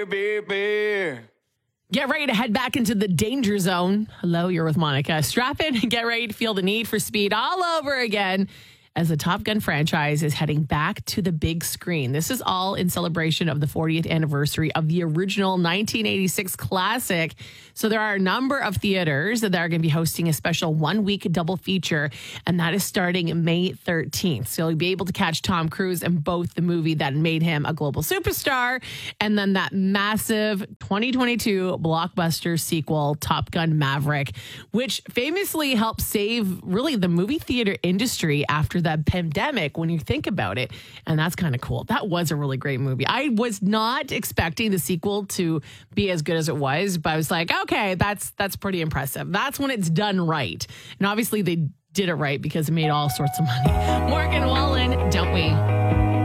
Get ready to head back into the danger zone. Hello, you're with Monica. Strap in and get ready to feel the need for speed all over again as the Top Gun franchise is heading back to the big screen. This is all in celebration of the 40th anniversary of the original 1986 classic. So there are a number of theaters that are going to be hosting a special one-week double feature, and that is starting May 13th. So you'll be able to catch Tom Cruise in both the movie that made him a global superstar and then that massive 2022 blockbuster sequel, Top Gun Maverick, which famously helped save really the movie theater industry after the pandemic when you think about it. And that's kind of cool. That was a really great movie. I was not expecting the sequel to be as good as it was, but I was like, okay, that's pretty impressive. That's when it's done right. And obviously they did it right because it made all sorts of money. Morgan Wallen, don't we?